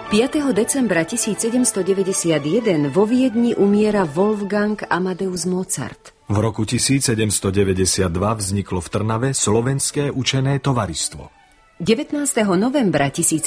5. decembra 1791 vo Viedni umiera Wolfgang Amadeus Mozart. V roku 1792 vzniklo v Trnave Slovenské učené tovaristvo. 19. novembra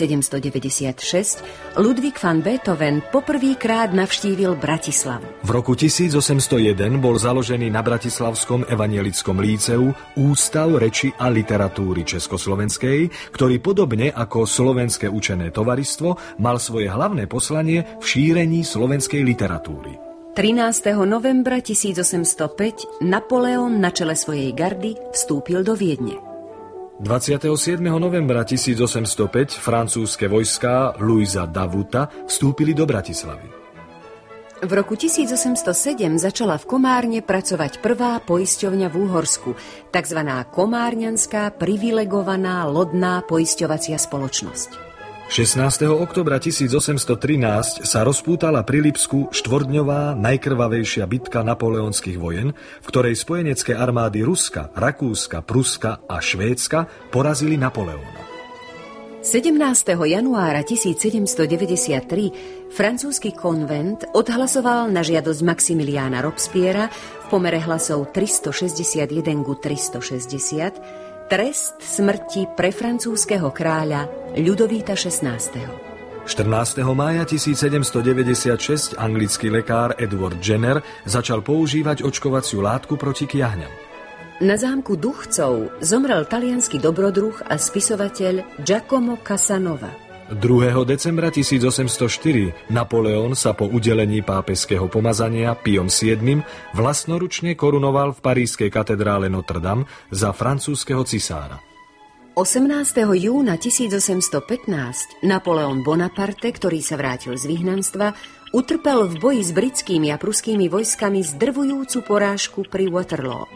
1796 Ludwig van Beethoven poprvýkrát navštívil Bratislavu. V roku 1801 bol založený na Bratislavskom evanjelickom líceu Ústav reči a literatúry Československej, ktorý podobne ako Slovenské učené tovaristvo mal svoje hlavné poslanie v šírení slovenskej literatúry. 13. novembra 1805 Napoleon na čele svojej gardy vstúpil do Viedne. 27. novembra 1805 francúzske vojská Louisa Davuta vstúpili do Bratislavy. V roku 1807 začala v Komárne pracovať prvá poisťovňa v Úhorsku, takzvaná Komárňanská privilegovaná lodná poisťovacia spoločnosť. 16. októbra 1813 sa rozpútala pri Lipsku štvorňová najkrvavejšia bitka napoleonských vojen, v ktorej spojenecké armády Ruska, Rakúska, Pruska a Švédska porazili Napoleóna. 17. januára 1793 francúzsky konvent odhlasoval na žiadosť Maximiliána Robespierra v pomere hlasov 361 ku 360 trest smrti pre francúzskeho kráľa Ľudovíta XVI. 14. mája 1796 anglický lekár Edward Jenner začal používať očkovaciu látku proti kiahňam. Na zámku Duchcov zomrel taliansky dobrodruh a spisovateľ Giacomo Casanova. 2. decembra 1804 Napoleon sa po udelení pápežského pomazania Piom VII vlastnoručne korunoval v parískej katedrále Notre Dame za francúzskeho cisára. 18. júna 1815 Napoleon Bonaparte, ktorý sa vrátil z vyhnanstva, utrpel v boji s britskými a pruskými vojskami zdrvujúcu porážku pri Waterloo.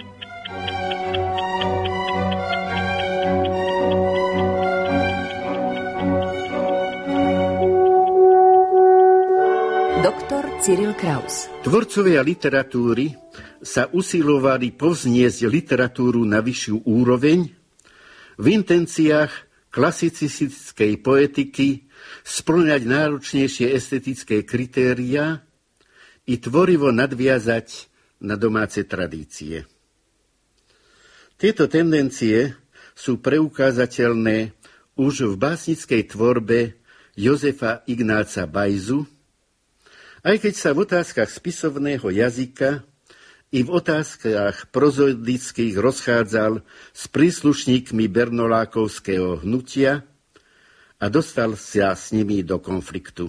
Doktor Cyril Kraus. Tvorcovia literatúry sa usilovali povzniesť literatúru na vyššiu úroveň v intenciách klasicistickej poetiky, spĺňať náročnejšie estetické kritériá i tvorivo nadviazať na domáce tradície. Tieto tendencie sú preukázateľné už v básnickej tvorbe Jozefa Ignáca Bajzu, aj keď sa v otázkach spisovného jazyka i v otázkach prozodických rozchádzal s príslušníkmi bernolákovského hnutia a dostal sa s nimi do konfliktu.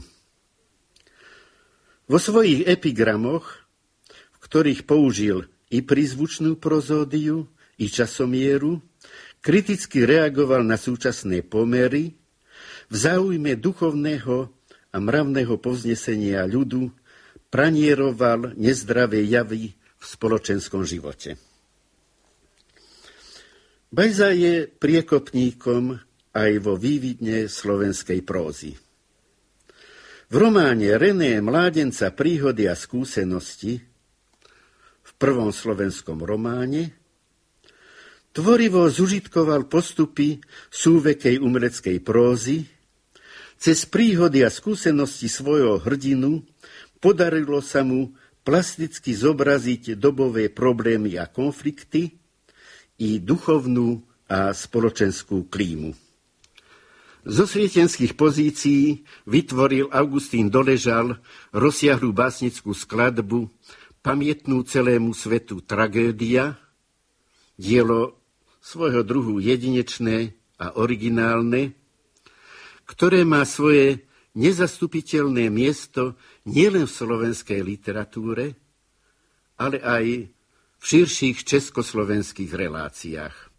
Vo svojich epigramoch, v ktorých použil i prízvučnú prozódiu, i časomieru, kriticky reagoval na súčasné pomery v záujme duchovného a mravného povznesenia ľudu, pranieroval nezdravé javy v spoločenskom živote. Bajza je priekopníkom aj vo vývidne slovenskej prózy. V románe René Mládenca príhody a skúsenosti, v prvom slovenskom románe, tvorivo zužitkoval postupy súvekej umeleckej prózy. Cez príhody a skúsenosti svojho hrdinu podarilo sa mu plasticky zobraziť dobové problémy a konflikty i duchovnú a spoločenskú klímu. Zo svietenských pozícií vytvoril Augustín Doležal rozsiahlu básnickú skladbu pamätnú celému svetu Tragédia, dielo svojho druhu jedinečné a originálne, ktoré má svoje nezastupiteľné miesto nielen v slovenskej literatúre, ale aj v širších československých reláciách.